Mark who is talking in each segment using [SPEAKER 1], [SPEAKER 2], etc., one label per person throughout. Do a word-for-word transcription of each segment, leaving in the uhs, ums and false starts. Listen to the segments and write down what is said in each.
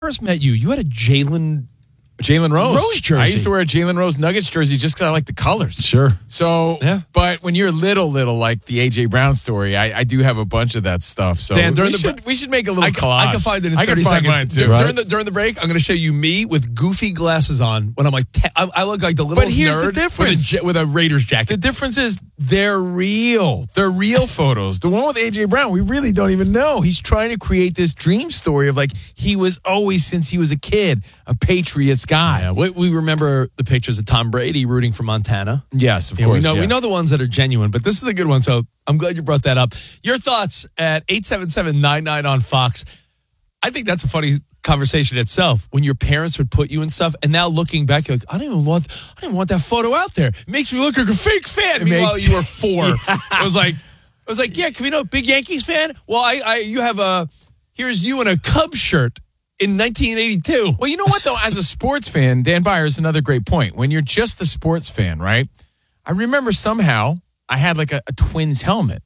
[SPEAKER 1] first met you, you had a Jalen
[SPEAKER 2] Jalen Rose.
[SPEAKER 1] Rose jersey.
[SPEAKER 2] I used to wear a Jalen Rose Nuggets jersey just because I like the colors.
[SPEAKER 3] Sure.
[SPEAKER 2] So,
[SPEAKER 1] Yeah.
[SPEAKER 2] but when you're little, little, like the A J Brown story, I, I do have a bunch of that stuff. So
[SPEAKER 1] Dan, during
[SPEAKER 2] we,
[SPEAKER 1] the
[SPEAKER 2] should,
[SPEAKER 1] bre-
[SPEAKER 2] we should make a little
[SPEAKER 1] I,
[SPEAKER 2] collage.
[SPEAKER 1] I can find it in
[SPEAKER 2] I
[SPEAKER 1] thirty
[SPEAKER 2] can find
[SPEAKER 1] seconds.
[SPEAKER 2] mine too.
[SPEAKER 1] Dur-
[SPEAKER 3] Right.
[SPEAKER 1] During the during the break, I'm going to show you me with goofy glasses on when I'm like, te- I, I look like the little
[SPEAKER 2] But here's the
[SPEAKER 1] nerd
[SPEAKER 2] difference.
[SPEAKER 1] with a, ja- with a Raiders jacket.
[SPEAKER 2] The difference is they're real. They're real photos. The one with A J Brown, we really don't even know. He's trying to create this dream story of like he was always, since he was a kid, a Patriots guy.
[SPEAKER 1] Yeah, we, we remember the pictures of Tom Brady rooting for Montana.
[SPEAKER 2] Yes, of
[SPEAKER 1] Yeah,
[SPEAKER 2] course.
[SPEAKER 1] we know
[SPEAKER 2] yeah.
[SPEAKER 1] we know the ones that are genuine, but this is a good one. So I'm glad you brought that up. Your thoughts at eight seven seven nine nine on Fox. I think that's a funny conversation itself. When your parents would put you in stuff, and now looking back, you're like, I don't even want, I didn't want that photo out there. It makes me look like a fake fan.
[SPEAKER 2] It
[SPEAKER 1] Meanwhile,
[SPEAKER 2] makes-
[SPEAKER 1] you were four. I was like, I was like, yeah, can we know big Yankees fan? Well, I, I, you have a, here's you in a Cubs shirt in nineteen eighty-two.
[SPEAKER 2] Well, you know what, though? As a sports fan, Dan Byer is another great point. When you're just a sports fan, right? I remember somehow I had like a, a Twins helmet.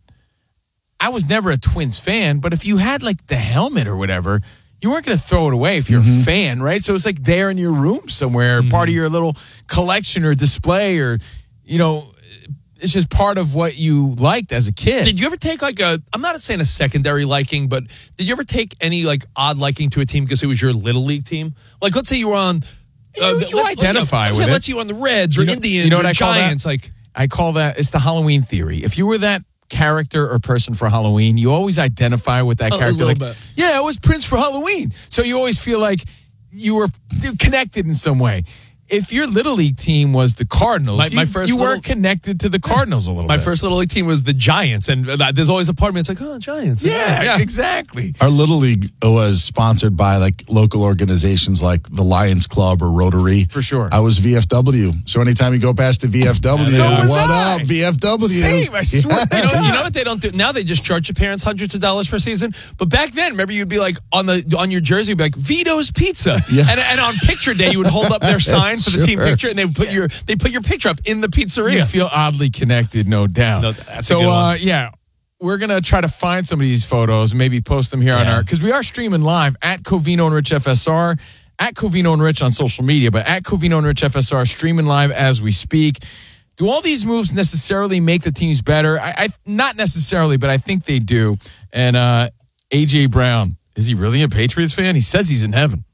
[SPEAKER 2] I was never a Twins fan, but if you had like the helmet or whatever, you weren't going to throw it away if you're
[SPEAKER 1] Mm-hmm.
[SPEAKER 2] a fan, right? So it's like there in your room somewhere, mm-hmm. part of your little collection or display, or, you know, it's just part of what you liked as a kid.
[SPEAKER 1] Did you ever take like a, I'm not saying a secondary liking, but did you ever take any like odd liking to a team because it was your little league team? Like, let's say you were on, uh,
[SPEAKER 2] You- you
[SPEAKER 1] let-
[SPEAKER 2] identify
[SPEAKER 1] let-
[SPEAKER 2] with
[SPEAKER 1] let's say-
[SPEAKER 2] it.
[SPEAKER 1] Let's say you were on the Reds or
[SPEAKER 2] You know-
[SPEAKER 1] Indians
[SPEAKER 2] you know what
[SPEAKER 1] or
[SPEAKER 2] I call that?
[SPEAKER 1] Giants. Like,
[SPEAKER 2] I call that, it's the Halloween theory. If you were that character or person for Halloween, you always identify with that
[SPEAKER 1] A- a
[SPEAKER 2] character.
[SPEAKER 1] little
[SPEAKER 2] like,
[SPEAKER 1] bit.
[SPEAKER 2] yeah, I was Prince for Halloween. So you always feel like you were connected in some way. If your little league team was the Cardinals,
[SPEAKER 1] My- my
[SPEAKER 2] you,
[SPEAKER 1] first
[SPEAKER 2] you
[SPEAKER 1] little-
[SPEAKER 2] were connected to the Cardinals a little
[SPEAKER 1] my
[SPEAKER 2] bit.
[SPEAKER 1] first little league team was the Giants, and uh, there's always a part of me that's like, oh, Giants.
[SPEAKER 2] yeah, exactly.
[SPEAKER 3] Our Little League was sponsored by like local organizations like the Lions Club or Rotary.
[SPEAKER 2] For sure.
[SPEAKER 3] I was V F W. So anytime you go past the V F W,
[SPEAKER 2] So was
[SPEAKER 3] what
[SPEAKER 2] I.
[SPEAKER 3] up, V F W?
[SPEAKER 2] Same, I swear to
[SPEAKER 1] You know,
[SPEAKER 2] God.
[SPEAKER 1] you know what they don't do now? They just charge your parents hundreds of dollars per season. But back then, remember, you'd be like on the on your jersey, you'd be like Vito's Pizza,
[SPEAKER 3] Yeah.
[SPEAKER 1] and and on picture day, you would hold up their sign for the team
[SPEAKER 3] Sure.
[SPEAKER 1] picture, and they would put your they put your picture up in the pizzeria.
[SPEAKER 2] You feel oddly connected, no doubt.
[SPEAKER 1] No, that's a
[SPEAKER 2] so,
[SPEAKER 1] good
[SPEAKER 2] uh,
[SPEAKER 1] one.
[SPEAKER 2] yeah, we're going to try to find some of these photos and maybe post them here on
[SPEAKER 1] Yeah.
[SPEAKER 2] our, because we are streaming live at Covino and Rich F S R, at Covino and Rich on social media, but at Covino and Rich F S R, streaming live as we speak. Do all these moves necessarily make the teams better? I, I Not necessarily, but I think they do. And uh, A J Brown, is he really a Patriots fan? He says he's in heaven.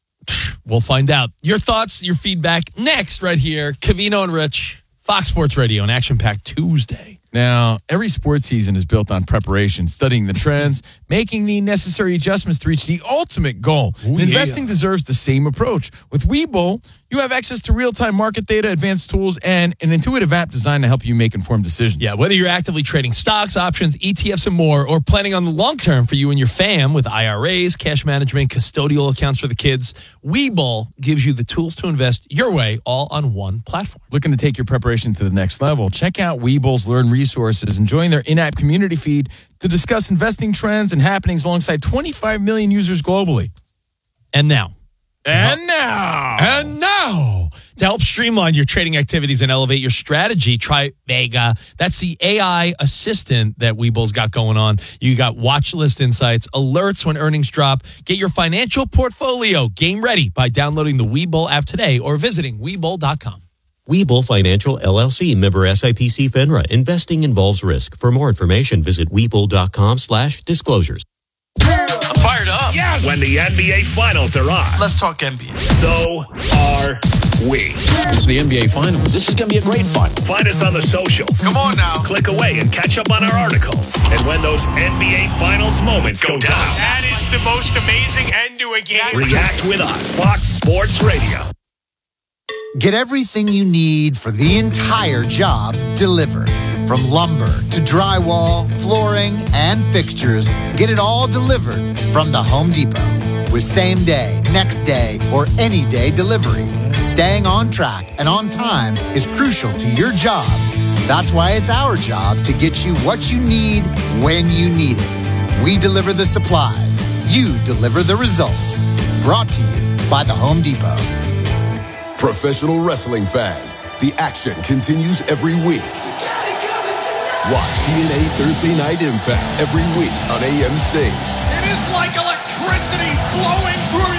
[SPEAKER 1] We'll find out. Your thoughts, your feedback next, right here. Covino and Rich, Fox Sports Radio, an action-packed Tuesday.
[SPEAKER 2] Now, every sports season is built on preparation, studying the trends, making the necessary adjustments to reach the ultimate goal.
[SPEAKER 1] Ooh,
[SPEAKER 2] Investing
[SPEAKER 1] yeah.
[SPEAKER 2] deserves the same approach. With Webull, you have access to real-time market data, advanced tools, and an intuitive app designed to help you make informed decisions.
[SPEAKER 1] Yeah, whether you're actively trading stocks, options, E T Fs, and more, or planning on the long term for you and your fam with I R As, cash management, custodial accounts for the kids, Webull gives you the tools to invest your way, all on one platform.
[SPEAKER 2] Looking to take your preparation to the next level? Check out Webull's Learn Resources and join their in-app community feed to discuss investing trends and happenings alongside twenty-five million users globally.
[SPEAKER 1] And now,
[SPEAKER 2] And now...
[SPEAKER 1] And now, to help streamline your trading activities and elevate your strategy, try Vega. That's the A I assistant that Webull's got going on. You got watch list insights, alerts when earnings drop. Get your financial portfolio game ready by downloading the Webull app today or visiting Webull dot com.
[SPEAKER 4] Webull Financial, L L C, member S I P C FINRA. Investing involves risk. For more information, visit Webull.com slash disclosures.
[SPEAKER 5] I'm fired up.
[SPEAKER 6] Yes. When the N B A Finals are on,
[SPEAKER 5] Let's talk N B A.
[SPEAKER 6] so are we.
[SPEAKER 7] It's the N B A Finals. This is going to be a great final.
[SPEAKER 6] Find us on the socials.
[SPEAKER 5] Come on now.
[SPEAKER 6] Click away and catch up on our articles. And when those N B A Finals moments go down,
[SPEAKER 5] That is the most amazing end to a game.
[SPEAKER 6] react with us. Fox Sports Radio.
[SPEAKER 8] Get everything you need for the entire job delivered. From lumber to drywall, flooring, and fixtures, get it all delivered from the Home Depot. With same day, next day, or any day delivery, staying on track and on time is crucial to your job. That's why it's our job to get you what you need when you need it. We deliver the supplies. You deliver the results. Brought to you by the Home Depot.
[SPEAKER 9] Professional wrestling fans, the action continues every week. Watch T N A Thursday Night Impact every week on A M C.
[SPEAKER 5] It is like electricity flowing through